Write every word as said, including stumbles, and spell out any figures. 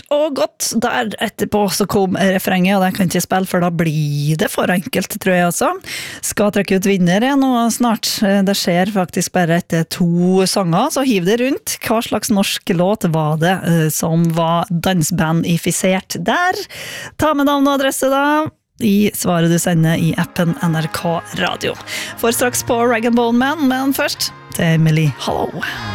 og godt. Der etterpå så kom refrenget, og det kan jeg ikke spille, for da blir det for enkelt, tror jeg også. Skal trekke ut vinner igjen nå snart. Det skjer faktisk bare etter to sanger, så hiv det rundt. Hva slags norsk låt var det som var dansbandifisert der? Ta med navn og adresse da, i svaret du sender i appen N R K Radio. For straks på Rag and Bone Man, men først til Emily Hollow.